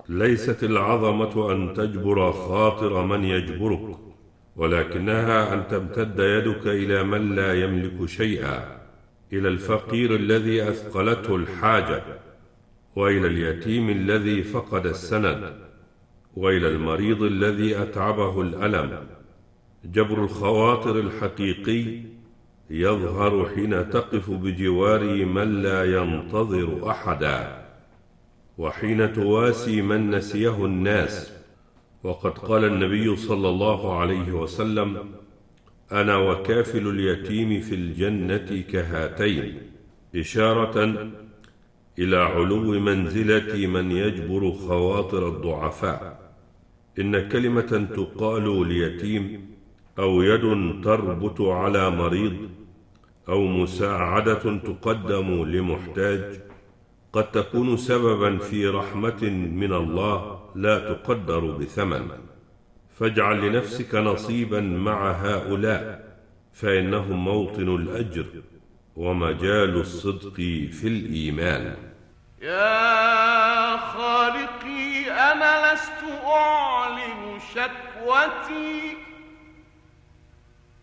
ليست العظمة أن تجبر خاطر من يجبرك، ولكنها أن تمتد يدك إلى من لا يملك شيئا، إلى الفقير الذي أثقلته الحاجة، وإلى اليتيم الذي فقد السند، وإلى المريض الذي أتعبه الألم. جبر الخواطر الحقيقي يظهر حين تقف بجوار من لا ينتظر أحدا، وحين تواسي من نسيه الناس. وقد قال النبي صلى الله عليه وسلم: أنا وكافل اليتيم في الجنة كهاتين، إشارة إلى علو منزلة من يجبر خواطر الضعفاء. إن كلمة تقال ليتيم، أو يد تربط على مريض، أو مساعدة تقدم لمحتاج، قد تكون سببا في رحمة من الله لا تقدر بثمن. فاجعل لنفسك نصيبا مع هؤلاء، فإنهم موطن الأجر ومجال الصدق في الإيمان. يا خالقي أنا لست أعلن شكوتي